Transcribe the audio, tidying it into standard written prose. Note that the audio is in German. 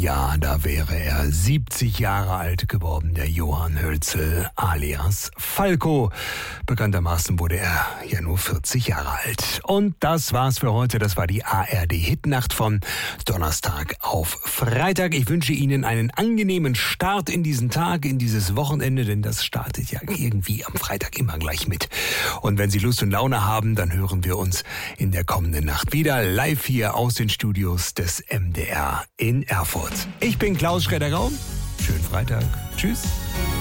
Jahr, da wäre er 70 Jahre alt geworden, der Johann Hölzel alias Falco. Bekanntermaßen wurde er ja nur 40 Jahre alt. Und das war's für heute. Das war die ARD-Hitnacht von Donnerstag auf Freitag. Ich wünsche Ihnen einen angenehmen Start in diesen Tag, in dieses Wochenende, denn das startet ja irgendwie am Freitag immer gleich mit. Und wenn Sie Lust und Laune haben, dann hören wir uns in der kommenden Nacht wieder live hier aus den Studios des MDR in Erfurt. Ich bin Klaus Schredder-Raum. Schönen Freitag. Tschüss.